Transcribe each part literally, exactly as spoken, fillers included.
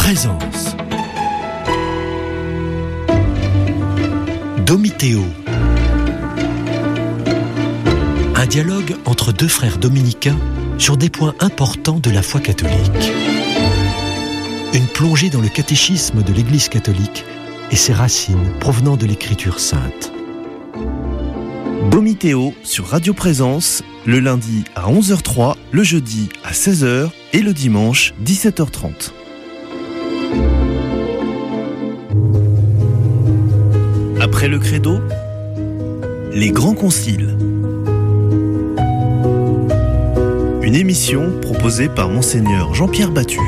Présence. Domitéo. Un dialogue entre deux frères dominicains sur des points importants de la foi catholique. Une plongée dans le catéchisme de l'Église catholique et ses racines provenant de l'Écriture sainte. Domitéo sur Radio Présence, le lundi à onze heures trois, le jeudi à seize heures et le dimanche dix-sept heures trente. Après le credo, les grands conciles. Une émission proposée par Monseigneur Jean-Pierre Battu.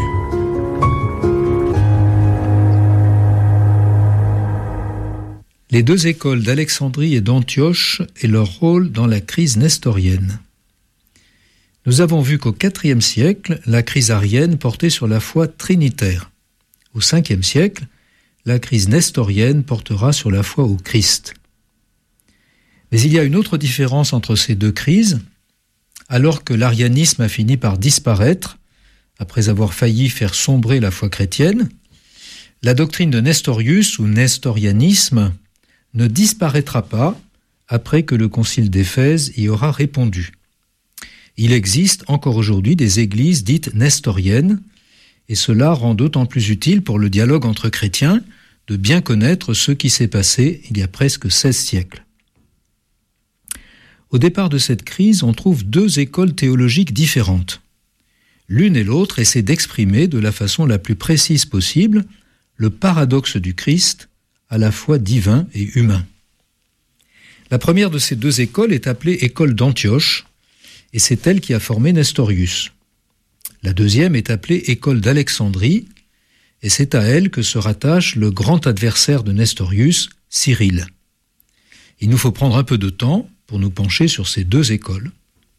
Les deux écoles d'Alexandrie et d'Antioche et leur rôle dans la crise nestorienne. Nous avons vu qu'au quatrième siècle, la crise arienne portait sur la foi trinitaire. Au cinquième siècle, la crise nestorienne portera sur la foi au Christ. Mais il y a une autre différence entre ces deux crises. Alors que l'arianisme a fini par disparaître, après avoir failli faire sombrer la foi chrétienne, la doctrine de Nestorius ou nestorianisme ne disparaîtra pas après que le concile d'Éphèse y aura répondu. Il existe encore aujourd'hui des églises dites nestoriennes, et cela rend d'autant plus utile pour le dialogue entre chrétiens de bien connaître ce qui s'est passé il y a presque seize siècles. Au départ de cette crise, on trouve deux écoles théologiques différentes. L'une et l'autre essaient d'exprimer de la façon la plus précise possible le paradoxe du Christ, à la fois divin et humain. La première de ces deux écoles est appelée école d'Antioche, et c'est elle qui a formé Nestorius. La deuxième est appelée école d'Alexandrie, et c'est à elle que se rattache le grand adversaire de Nestorius, Cyrille. Il nous faut prendre un peu de temps pour nous pencher sur ces deux écoles.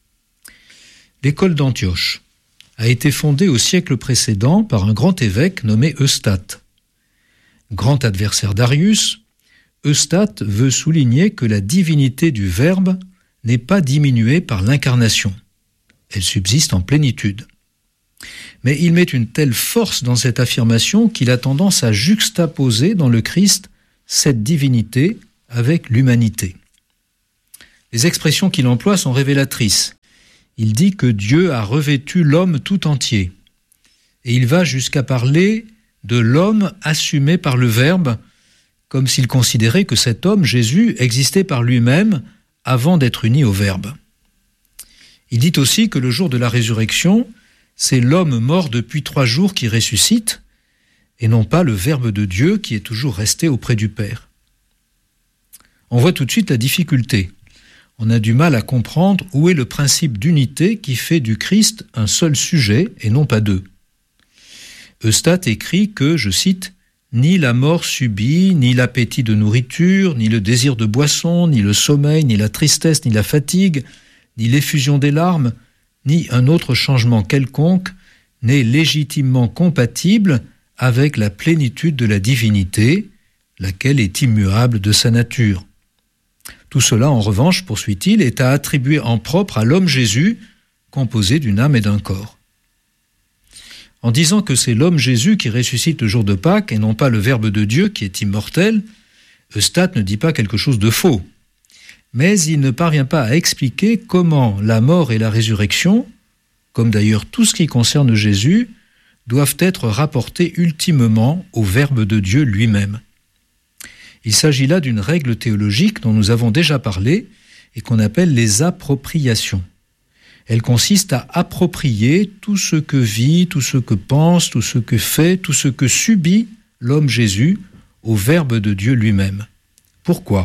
L'école d'Antioche a été fondée au siècle précédent par un grand évêque nommé Eustate. Grand adversaire d'Arius, Eustate veut souligner que la divinité du Verbe n'est pas diminuée par l'incarnation. Elle subsiste en plénitude. Mais il met une telle force dans cette affirmation qu'il a tendance à juxtaposer dans le Christ cette divinité avec l'humanité. Les expressions qu'il emploie sont révélatrices. Il dit que Dieu a revêtu l'homme tout entier. Et il va jusqu'à parler de l'homme assumé par le Verbe, comme s'il considérait que cet homme, Jésus, existait par lui-même avant d'être uni au Verbe. Il dit aussi que le jour de la résurrection, c'est l'homme mort depuis trois jours qui ressuscite, et non pas le Verbe de Dieu qui est toujours resté auprès du Père. On voit tout de suite la difficulté. On a du mal à comprendre où est le principe d'unité qui fait du Christ un seul sujet et non pas deux. Eustate écrit que, je cite, « Ni la mort subie, ni l'appétit de nourriture, ni le désir de boisson, ni le sommeil, ni la tristesse, ni la fatigue, ni l'effusion des larmes, ni un autre changement quelconque n'est légitimement compatible avec la plénitude de la divinité, laquelle est immuable de sa nature. Tout cela, en revanche, poursuit-il, est à attribuer en propre à l'homme Jésus, composé d'une âme et d'un corps. » En disant que c'est l'homme Jésus qui ressuscite le jour de Pâques et non pas le Verbe de Dieu qui est immortel, Eustate ne dit pas quelque chose de faux. Mais il ne parvient pas à expliquer comment la mort et la résurrection, comme d'ailleurs tout ce qui concerne Jésus, doivent être rapportés ultimement au Verbe de Dieu lui-même. Il s'agit là d'une règle théologique dont nous avons déjà parlé et qu'on appelle les appropriations. Elle consiste à approprier tout ce que vit, tout ce que pense, tout ce que fait, tout ce que subit l'homme Jésus au Verbe de Dieu lui-même. Pourquoi ?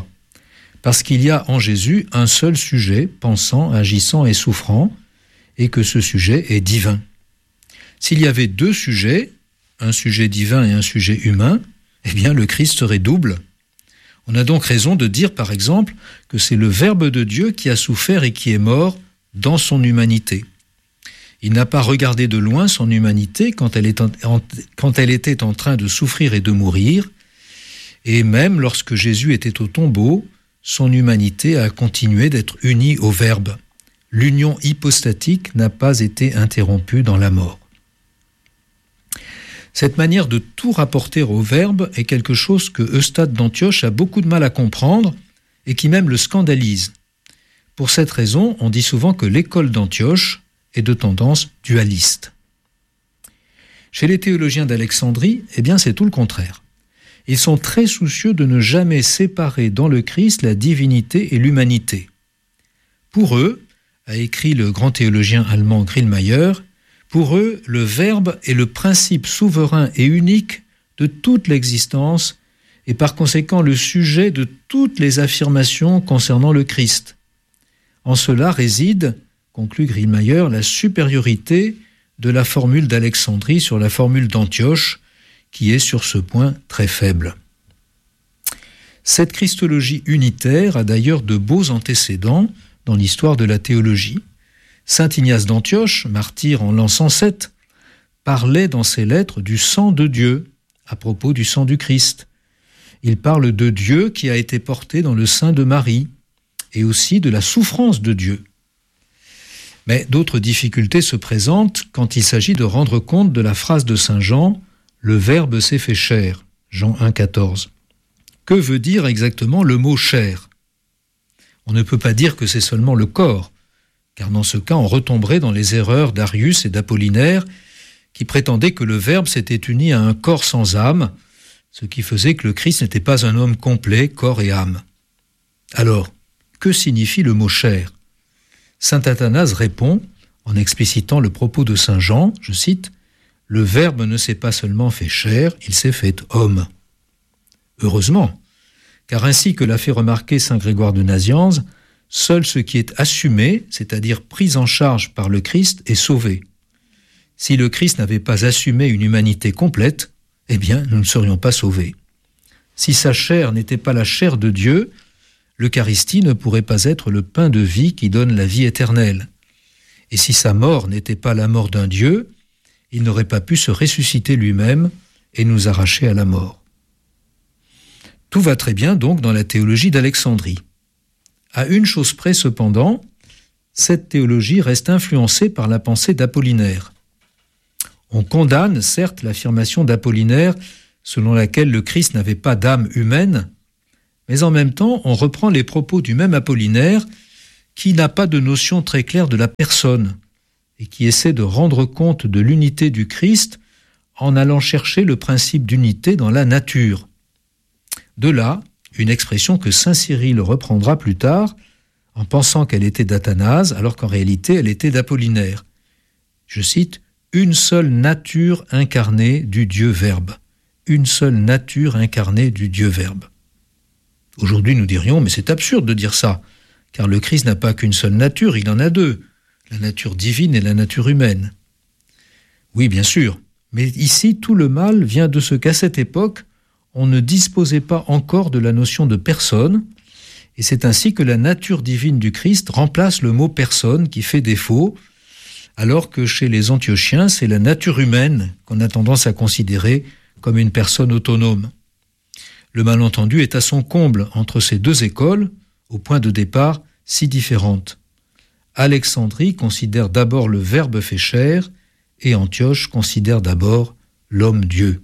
Parce qu'il y a en Jésus un seul sujet, pensant, agissant et souffrant, et que ce sujet est divin. S'il y avait deux sujets, un sujet divin et un sujet humain, eh bien le Christ serait double. On a donc raison de dire, par exemple, que c'est le Verbe de Dieu qui a souffert et qui est mort dans son humanité. Il n'a pas regardé de loin son humanité quand elle, est en, quand elle était en train de souffrir et de mourir, et même lorsque Jésus était au tombeau, son humanité a continué d'être unie au Verbe. L'union hypostatique n'a pas été interrompue dans la mort. Cette manière de tout rapporter au Verbe est quelque chose que Eustate d'Antioche a beaucoup de mal à comprendre et qui même le scandalise. Pour cette raison, on dit souvent que l'école d'Antioche est de tendance dualiste. Chez les théologiens d'Alexandrie, eh bien c'est tout le contraire. Ils sont très soucieux de ne jamais séparer dans le Christ la divinité et l'humanité. Pour eux, a écrit le grand théologien allemand Grillmayer, pour eux, le Verbe est le principe souverain et unique de toute l'existence et par conséquent le sujet de toutes les affirmations concernant le Christ. En cela réside, conclut Grillmayer, la supériorité de la formule d'Alexandrie sur la formule d'Antioche, qui est sur ce point très faible. Cette christologie unitaire a d'ailleurs de beaux antécédents dans l'histoire de la théologie. Saint Ignace d'Antioche, martyr en l'an cent sept, parlait dans ses lettres du sang de Dieu, à propos du sang du Christ. Il parle de Dieu qui a été porté dans le sein de Marie, et aussi de la souffrance de Dieu. Mais d'autres difficultés se présentent quand il s'agit de rendre compte de la phrase de saint Jean « Le Verbe s'est fait chair » Jean un quatorze. Que veut dire exactement le mot « chair » ? On ne peut pas dire que c'est seulement le corps, car dans ce cas, on retomberait dans les erreurs d'Arius et d'Apollinaire, qui prétendaient que le Verbe s'était uni à un corps sans âme, ce qui faisait que le Christ n'était pas un homme complet, corps et âme. Alors, que signifie le mot « chair » ? Saint Athanase répond, en explicitant le propos de saint Jean, je cite, « Le Verbe ne s'est pas seulement fait chair, il s'est fait homme. » Heureusement, car ainsi que l'a fait remarquer saint Grégoire de Nazianze, seul ce qui est assumé, c'est-à-dire pris en charge par le Christ, est sauvé. Si le Christ n'avait pas assumé une humanité complète, eh bien, nous ne serions pas sauvés. Si sa chair n'était pas la chair de Dieu, l'Eucharistie ne pourrait pas être le pain de vie qui donne la vie éternelle. Et si sa mort n'était pas la mort d'un Dieu, il n'aurait pas pu se ressusciter lui-même et nous arracher à la mort. Tout va très bien donc dans la théologie d'Alexandrie. À une chose près cependant, cette théologie reste influencée par la pensée d'Apollinaire. On condamne certes l'affirmation d'Apollinaire selon laquelle le Christ n'avait pas d'âme humaine, mais en même temps on reprend les propos du même Apollinaire qui n'a pas de notion très claire de la personne et qui essaie de rendre compte de l'unité du Christ en allant chercher le principe d'unité dans la nature. De là, une expression que saint Cyril reprendra plus tard, en pensant qu'elle était d'Athanase, alors qu'en réalité elle était d'Apollinaire. Je cite, « Une seule nature incarnée du Dieu Verbe. Une seule nature incarnée du Dieu Verbe. » Aujourd'hui nous dirions, mais c'est absurde de dire ça, car le Christ n'a pas qu'une seule nature, il en a deux, la nature divine et la nature humaine. Oui, bien sûr, mais ici tout le mal vient de ce qu'à cette époque, on ne disposait pas encore de la notion de personne, et c'est ainsi que la nature divine du Christ remplace le mot personne qui fait défaut, alors que chez les Antiochiens, c'est la nature humaine qu'on a tendance à considérer comme une personne autonome. Le malentendu est à son comble entre ces deux écoles, au point de départ si différentes. Alexandrie considère d'abord le Verbe fait chair, et Antioche considère d'abord l'homme-dieu.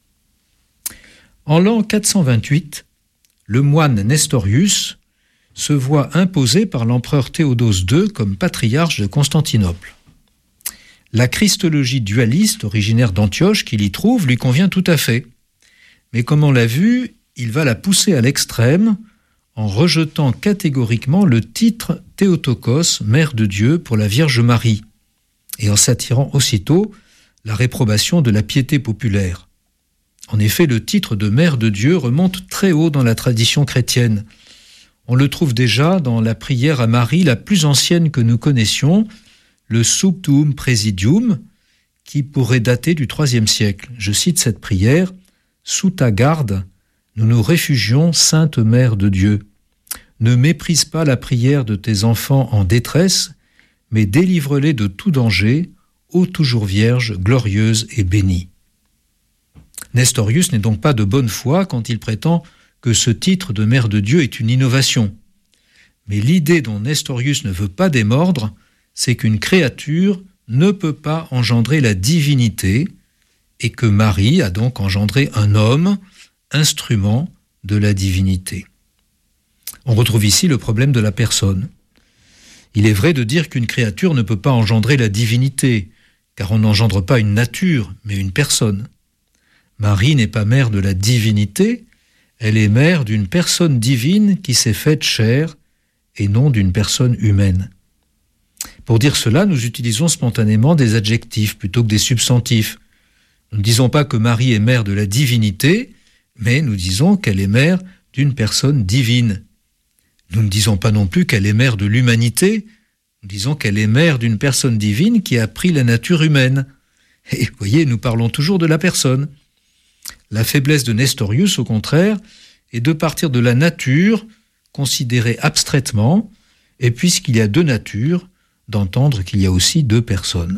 En l'an quatre cent vingt-huit, le moine Nestorius se voit imposé par l'empereur Théodose deux comme patriarche de Constantinople. La christologie dualiste originaire d'Antioche qu'il y trouve lui convient tout à fait. Mais comme on l'a vu, il va la pousser à l'extrême en rejetant catégoriquement le titre Théotokos, Mère de Dieu pour la Vierge Marie, et en s'attirant aussitôt la réprobation de la piété populaire. En effet, le titre de Mère de Dieu remonte très haut dans la tradition chrétienne. On le trouve déjà dans la prière à Marie la plus ancienne que nous connaissions, le Subtuum Praesidium, qui pourrait dater du troisième siècle. Je cite cette prière, « Sous ta garde, nous nous réfugions, Sainte Mère de Dieu. Ne méprise pas la prière de tes enfants en détresse, mais délivre-les de tout danger, ô toujours Vierge, glorieuse et bénie. » Nestorius n'est donc pas de bonne foi quand il prétend que ce titre de Mère de Dieu est une innovation. Mais l'idée dont Nestorius ne veut pas démordre, c'est qu'une créature ne peut pas engendrer la divinité et que Marie a donc engendré un homme, instrument de la divinité. On retrouve ici le problème de la personne. Il est vrai de dire qu'une créature ne peut pas engendrer la divinité, car on n'engendre pas une nature, mais une personne. Marie n'est pas mère de la divinité, elle est mère d'une personne divine qui s'est faite chair et non d'une personne humaine. Pour dire cela, nous utilisons spontanément des adjectifs plutôt que des substantifs. Nous ne disons pas que Marie est mère de la divinité, mais nous disons qu'elle est mère d'une personne divine. Nous ne disons pas non plus qu'elle est mère de l'humanité, nous disons qu'elle est mère d'une personne divine qui a pris la nature humaine. Et vous voyez, nous parlons toujours de la personne. La faiblesse de Nestorius, au contraire, est de partir de la nature, considérée abstraitement, et puisqu'il y a deux natures, d'entendre qu'il y a aussi deux personnes.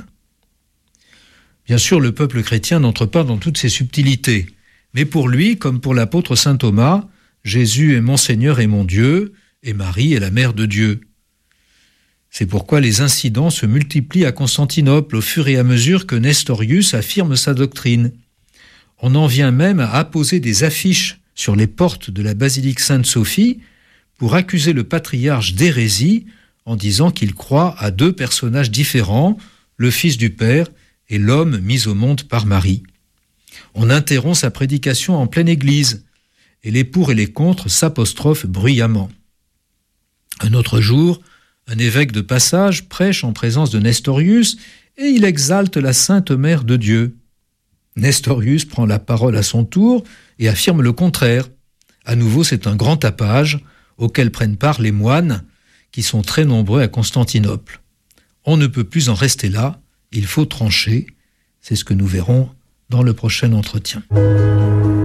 Bien sûr, le peuple chrétien n'entre pas dans toutes ces subtilités, mais pour lui, comme pour l'apôtre saint Thomas, Jésus est mon Seigneur et mon Dieu, et Marie est la mère de Dieu. C'est pourquoi les incidents se multiplient à Constantinople au fur et à mesure que Nestorius affirme sa doctrine. On en vient même à apposer des affiches sur les portes de la basilique Sainte-Sophie pour accuser le patriarche d'hérésie en disant qu'il croit à deux personnages différents, le Fils du Père et l'homme mis au monde par Marie. On interrompt sa prédication en pleine église, et les pour et les contre s'apostrophent bruyamment. Un autre jour, un évêque de passage prêche en présence de Nestorius, et il exalte la Sainte Mère de Dieu. Nestorius prend la parole à son tour et affirme le contraire. À nouveau, c'est un grand tapage auquel prennent part les moines, qui sont très nombreux à Constantinople. On ne peut plus en rester là, il faut trancher. C'est ce que nous verrons dans le prochain entretien.